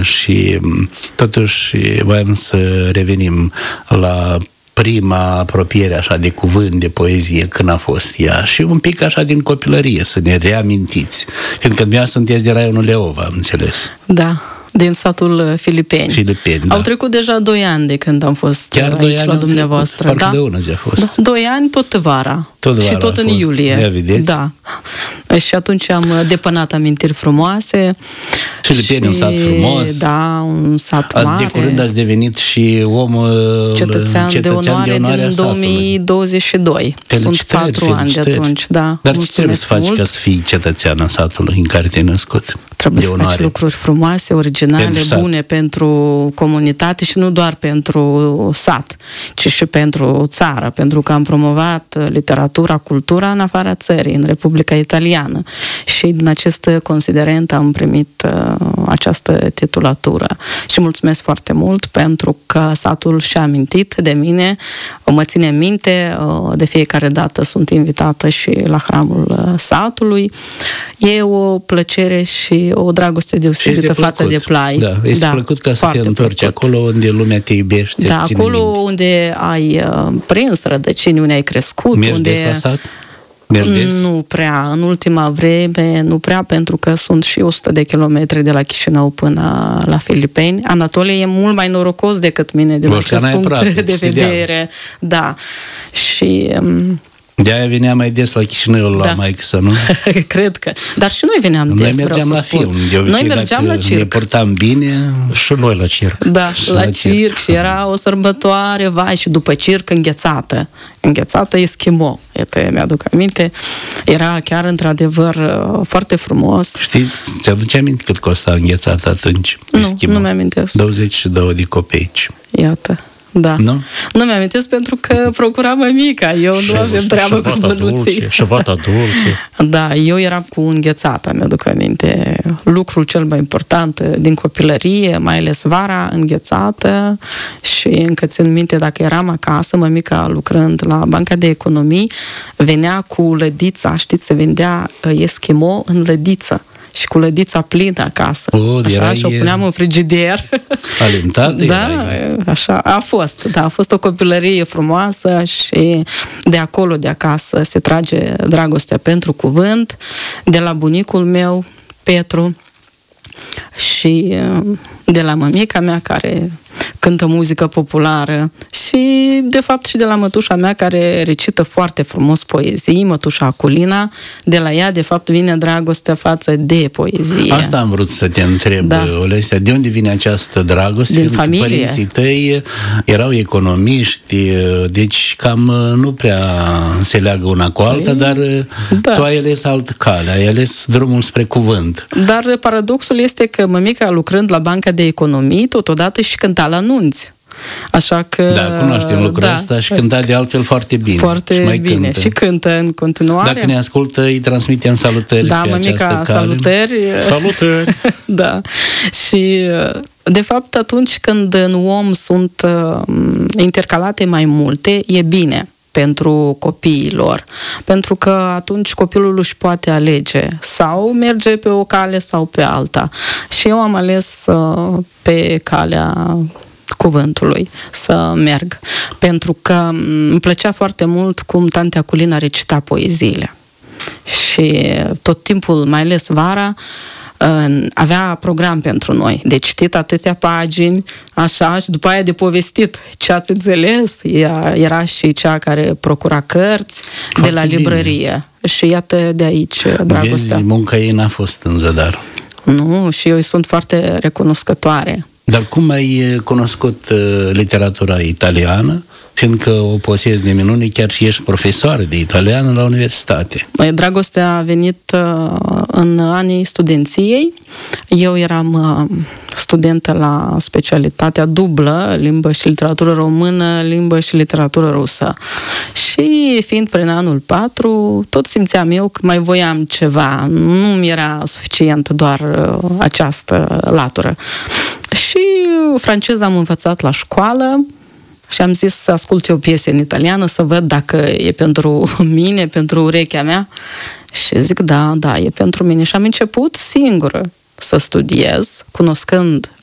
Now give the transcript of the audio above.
și totuși voiam să revenim la prima apropiere așa de cuvânt, de poezie, când a fost ea și un pic așa din copilărie, să ne reamintiți. Fiindcă dumneavoastră sunteți de raionul Leova, am înțeles. Da, din satul Filipeni. Da. Au trecut deja 2 ani de când am fost chiar aici la dumneavoastră. Parcă de unul a fost. Da, 2 ani, tot vara. Și tot în iulie. Da. Și atunci am depănat amintiri frumoase. Filipeni, un sat frumos. Da, un sat mare. De curând ați devenit și cetățean de onoare din 2022. Sunt 4 ani de atunci, da. Dar ce trebuie să faci ca să fii cetățean în satul în care te-ai născut? Trebuie să faci lucruri frumoase, originale, bune pentru comunitate și nu doar pentru sat, ci și pentru țară, pentru că am promovat literatura, cultura în afara țării, în Republica Italiană. Și din acest considerent am primit această titulatură. Și mulțumesc foarte mult pentru că satul și-a amintit de mine, mă ține minte, de fiecare dată sunt invitată și la hramul satului. E o plăcere și o dragoste deosebită față de Plai. Da, este plăcut ca să te întorci acolo unde lumea te iubește. Da, acolo unde ai prins rădăcini, unde ai crescut. Mergi des la sat? Nu prea, în ultima vreme nu prea, pentru că sunt și 100 de kilometri de la Chișinău până la Filipeni. Anatolie e mult mai norocos decât mine din acest punct de vedere. Da. Și de-aia venea mai des la Chișinău la maică, nu? Cred că. Dar și noi veneam des, noi mergeam la film. Noi mergeam la circ. Ne portam bine. Și noi la circ. Da, la circ. Și era o sărbătoare, vai, și după circ înghețată. Înghețată eschimo. Iată, mi-aduc aminte. Era chiar într-adevăr foarte frumos. Știi, ți-aduce aminte cât costa înghețată atunci? Nu mi-amintesc. 22 de copeici. Iată. Da. Nu mi-amintesc pentru că procura mămica. Eu nu aveam treabă cu bănuții. Și vata dulce. Da, eu eram cu înghețata, mi-aduc aminte. Lucrul cel mai important din copilărie, mai ales vara, înghețată. Și încă țin minte, dacă eram acasă, mămica lucrând la Banca de Economii, venea cu lădița, știți, se vendea eschimo în lădiță. Și cu lădița plină acasă. Așa, și o puneam în frigider. Alintată? Da, așa a fost. Da, a fost o copilărie frumoasă și de acolo, de acasă, se trage dragostea pentru cuvânt, de la bunicul meu, Petru, și de la mămica mea, care cântă muzică populară, și de fapt și de la mătușa mea, care recită foarte frumos poezii, mătușa Aculina. De la ea, de fapt, vine dragostea față de poezie. Asta am vrut să te întreb, Olesia. De unde vine această dragoste? Din familie. Părinții tăi erau economiști, deci cam nu prea se leagă una cu alta, dar tu ai ales altă cale, ai ales drumul spre cuvânt. Dar paradoxul este că mămica, lucrând la Banca de Economii, totodată și cânta la nunți. Așa că... Da, cunoaștem lucrul ăsta și cânta de altfel foarte bine. Foarte și mai bine. Cântă. Și cântă în continuare. Dacă ne ascultă, îi transmitem salutări. Da, mămica, salutări. Salutări! Da. Și... de fapt, atunci când în om sunt intercalate mai multe, e bine pentru copiii lor. Pentru că atunci copilul își poate alege sau merge pe o cale sau pe alta. Și eu am ales pe calea cuvântului să merg. Pentru că îmi plăcea foarte mult cum tantea Aculina recita poeziile. Și tot timpul, mai ales vara, avea program pentru noi, de citit atâtea pagini, așa, și după aia de povestit ce ați înțeles. Ea era și cea care procura cărți foarte de la librărie. Și iată de aici dragostea. Vezi, munca ei n-a fost în zadar. Nu, și eu îi sunt foarte recunoscătoare. Dar cum ai cunoscut literatura italiană? Fiindcă o posezi de minune, chiar și ești profesoară de italiană la universitate. Dragostea a venit în anii studenției. Eu eram studentă la specialitatea dublă, limbă și literatură română, limbă și literatură rusă. Și fiind prin anul 4, tot simțeam eu că mai voiam ceva. Nu mi era suficient doar această latură. Și franceza am învățat la școală. Și am zis să ascult eu piese în italiană, să văd dacă e pentru mine, pentru urechea mea. Și zic, da, e pentru mine. Și am început singură să studiez, cunoscând